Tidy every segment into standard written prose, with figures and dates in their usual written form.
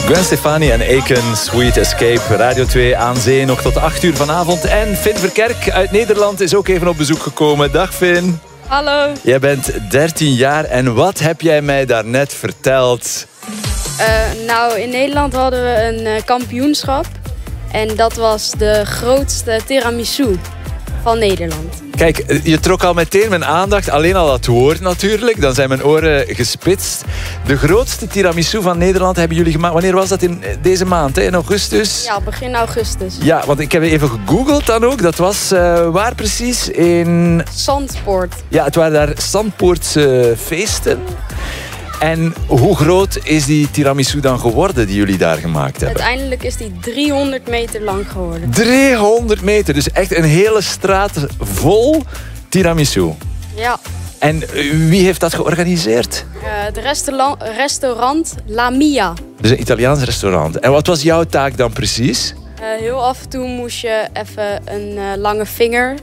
Gwen Stefani en Aiken, Sweet Escape, Radio 2 aan zee, nog tot 8 uur vanavond. En Finn Verkerk uit Nederland is ook even op bezoek gekomen. Dag Finn. Hallo. Jij bent 13 jaar en wat heb jij mij daarnet verteld? Nou, in Nederland hadden we een kampioenschap. En dat was de grootste tiramisu van Nederland. Kijk, je trok al meteen mijn aandacht. Alleen al dat woord natuurlijk. Dan zijn mijn oren gespitst. De grootste tiramisu van Nederland hebben jullie gemaakt. Wanneer was dat? In deze maand, hè? In augustus? Ja, begin augustus. Ja, want ik heb even gegoogeld dan ook. Dat was waar precies? In Zandpoort. Ja, het waren daar Zandpoortse feesten. En hoe groot is die tiramisu dan geworden die jullie daar gemaakt hebben? Uiteindelijk is die 300 meter lang geworden. 300 meter, dus echt een hele straat vol tiramisu. Ja. En wie heeft dat georganiseerd? Het restaurant La Mia. Dus een Italiaans restaurant. En wat was jouw taak dan precies? Heel af en toe moest je even een lange vinger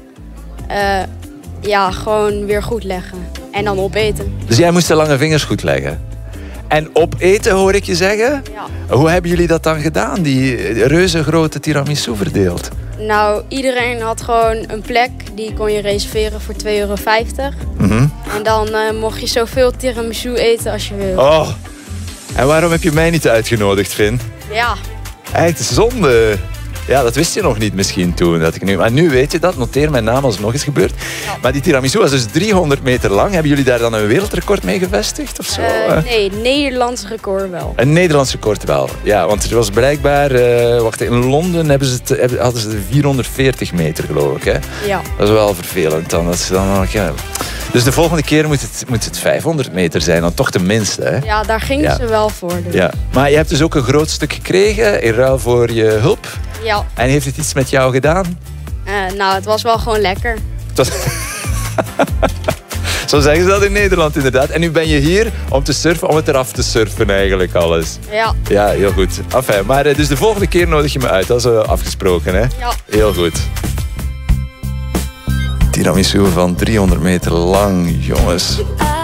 gewoon weer goed leggen. En dan opeten. Dus jij moest de lange vingers goed leggen. En opeten hoor ik je zeggen? Ja. Hoe hebben jullie dat dan gedaan? Die reuze grote tiramisu verdeeld? Nou, iedereen had gewoon een plek. Die kon je reserveren voor €2,50. En dan mocht je zoveel tiramisu eten als je wil. Oh, en waarom heb je mij niet uitgenodigd, Finn? Ja. Echt zonde. Ja, dat wist je nog niet misschien toen. Maar nu weet je dat. Noteer mijn naam als het nog eens gebeurt. Ja. Maar die tiramisu was dus 300 meter lang. Hebben jullie daar dan een wereldrecord mee gevestigd of zo? Nee, Nederlands record wel. Een Nederlands record wel. Ja, want er was blijkbaar... in Londen hadden ze 440 meter, geloof ik. Hè? Ja. Dat is wel vervelend dan. Dus de volgende keer moet het 500 meter zijn. Dan toch tenminste. Hè? Ja, daar gingen ze wel voor. Dus. Ja. Maar je hebt dus ook een groot stuk gekregen in ruil voor je hulp. Ja. En heeft het iets met jou gedaan? Nou, het was wel gewoon lekker. Zo zeggen ze dat in Nederland inderdaad. En nu ben je hier om te surfen, om het eraf te surfen eigenlijk alles. Ja. Ja, heel goed. Enfin, maar dus de volgende keer nodig je me uit. Dat is afgesproken, hè? Ja. Heel goed. Tiramisu van 300 meter lang, jongens.